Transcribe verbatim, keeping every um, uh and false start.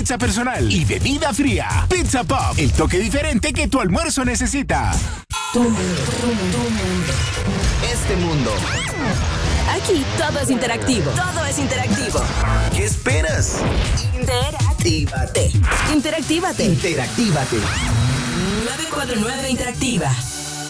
pizza personal y bebida fría. Pizza Pop, el toque diferente que tu almuerzo necesita. Tu mundo, tu mundo, tu mundo. Este mundo. Aquí todo es interactivo. Todo es interactivo. ¿Qué esperas? Interactívate. Interactívate. Interactívate. nueve cuatro nueve Interactiva.